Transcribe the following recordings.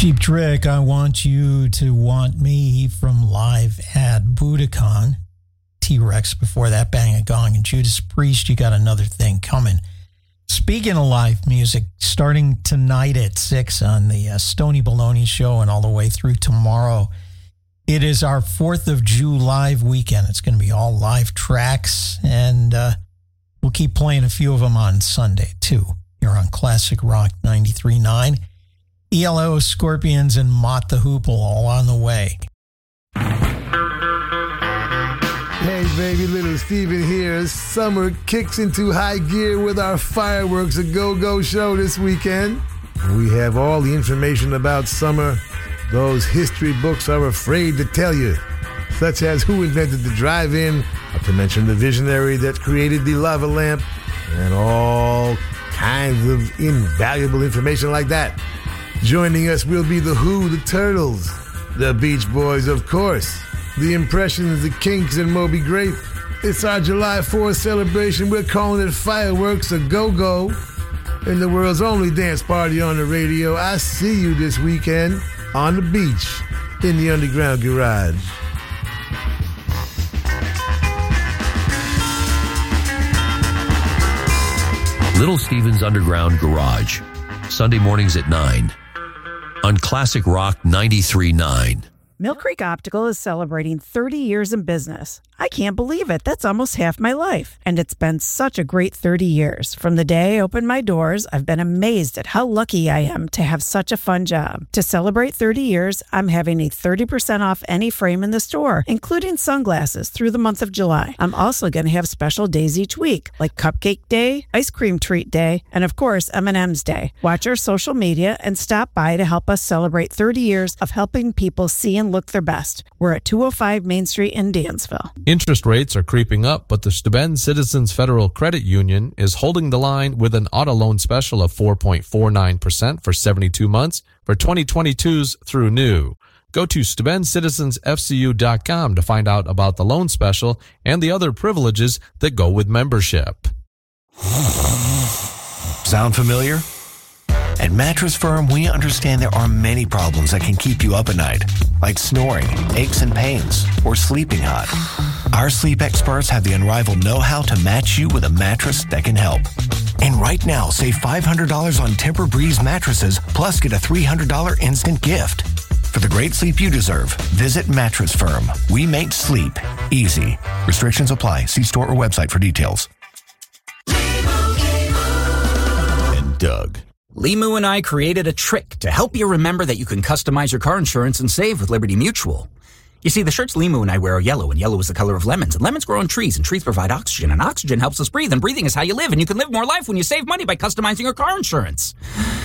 Cheap Trick, I Want You to Want Me from Live at Budokan. T-Rex before that, Bang a Gong, and Judas Priest, You Got Another Thing Coming. Speaking of live music, starting tonight at 6 on the Stony Baloney Show and all the way through tomorrow, it is our 4th of July weekend. It's going to be all live tracks, and we'll keep playing a few of them on Sunday, too, here on Classic Rock 93.9. ELO, Scorpions, and Mott the Hoople all on the way. Hey baby, Little Steven here. Summer kicks into high gear with our Fireworks A Go-Go show this weekend. We have all the information about summer those history books are afraid to tell you, such as who invented the drive-in, not to mention the visionary that created the lava lamp, and all kinds of invaluable information like that. Joining us will be The Who, the Turtles, the Beach Boys, of course, the Impressions, the Kinks, and Moby Grape. It's our July 4th celebration. We're calling it Fireworks A Go-Go, and the world's only dance party on the radio. I see you this weekend on the beach in the Underground Garage. Little Steven's Underground Garage, Sunday mornings at 9 on Classic Rock 93.9. Mill Creek Optical is celebrating 30 years in business. I can't believe it. That's almost half my life. And it's been such a great 30 years. From the day I opened my doors, I've been amazed at how lucky I am to have such a fun job. To celebrate 30 years, I'm having a 30% off any frame in the store, including sunglasses, through the month of July. I'm also going to have special days each week, like Cupcake Day, Ice Cream Treat Day, and of course, M&M's Day. Watch our social media and stop by to help us celebrate 30 years of helping people see and look their best. We're at 205 Main Street in Dansville. Interest rates are creeping up, but the Steuben Citizens Federal Credit Union is holding the line with an auto loan special of 4.49% for 72 months for 2022s through new. Go to SteubenCitizensFCU.com to find out about the loan special and the other privileges that go with membership. Sound familiar? At Mattress Firm, we understand there are many problems that can keep you up at night, like snoring, aches and pains, or sleeping hot. Our sleep experts have the unrivaled know-how to match you with a mattress that can help. And right now, save $500 on Tempur-Breeze mattresses, plus get a $300 instant gift. For the great sleep you deserve, visit Mattress Firm. We make sleep easy. Restrictions apply. See store or website for details. And Doug. Limu and I created a trick to help you remember that you can customize your car insurance and save with Liberty Mutual. You see, the shirts Limu and I wear are yellow, and yellow is the color of lemons, and lemons grow on trees, and trees provide oxygen, and oxygen helps us breathe, and breathing is how you live, and you can live more life when you save money by customizing your car insurance.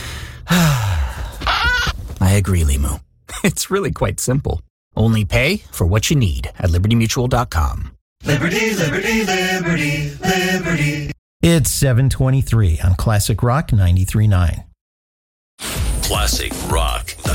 I agree, Limu. It's really quite simple. Only pay for what you need at LibertyMutual.com. Liberty, liberty, liberty, liberty. It's 7:23 on Classic Rock 93.9. Classic Rock